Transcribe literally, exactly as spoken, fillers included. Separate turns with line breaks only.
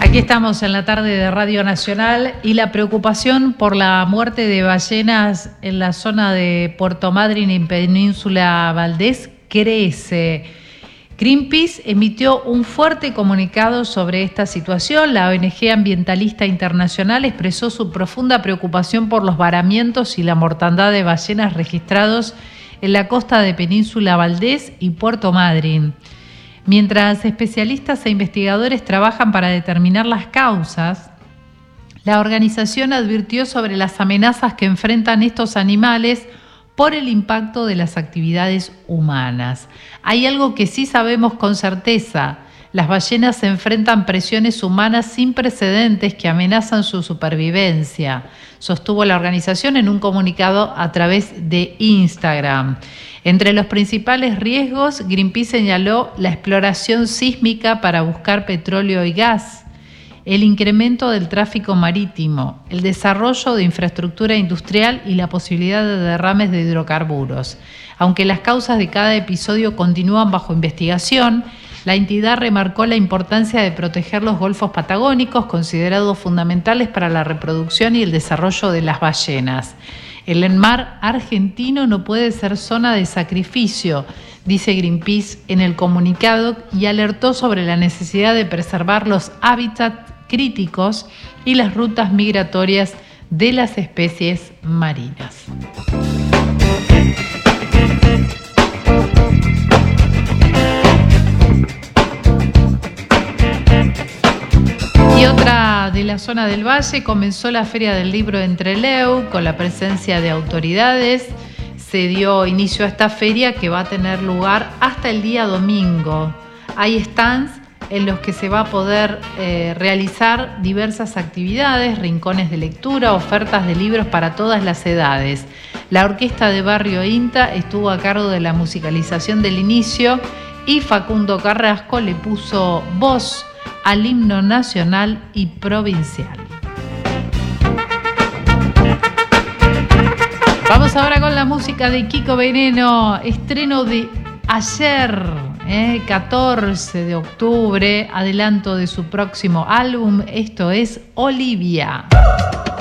Aquí estamos en la tarde de Radio Nacional y la preocupación por la muerte de ballenas en la zona de Puerto Madryn y Península Valdés crece. Greenpeace emitió un fuerte comunicado sobre esta situación. La O N G ambientalista internacional expresó su profunda preocupación por los varamientos y la mortandad de ballenas registrados en la costa de Península Valdés y Puerto Madryn. Mientras especialistas e investigadores trabajan para determinar las causas, la organización advirtió sobre las amenazas que enfrentan estos animales por el impacto de las actividades humanas. Hay algo que sí sabemos con certeza: las ballenas se enfrentan presiones humanas sin precedentes que amenazan su supervivencia, sostuvo la organización en un comunicado a través de Instagram. Entre los principales riesgos, Greenpeace señaló la exploración sísmica para buscar petróleo y gas, el incremento del tráfico marítimo, el desarrollo de infraestructura industrial y la posibilidad de derrames de hidrocarburos. Aunque las causas de cada episodio continúan bajo investigación, la entidad remarcó la importancia de proteger los golfos patagónicos, considerados fundamentales para la reproducción y el desarrollo de las ballenas. El mar argentino no puede ser zona de sacrificio, dice Greenpeace en el comunicado, y alertó sobre la necesidad de preservar los hábitats críticos y las rutas migratorias de las especies marinas. Y otra de la zona del Valle, comenzó la Feria del Libro en Trelew con la presencia de autoridades. Se dio inicio a esta feria que va a tener lugar hasta el día domingo. Hay stands en los que se va a poder eh, realizar diversas actividades, rincones de lectura, ofertas de libros para todas las edades. La orquesta de Barrio INTA estuvo a cargo de la musicalización del inicio y Facundo Carrasco le puso voz al himno nacional y provincial. Vamos ahora con la música de Kiko Veneno, estreno de ayer, eh, catorce de octubre, adelanto de su próximo álbum. Esto es Olivia.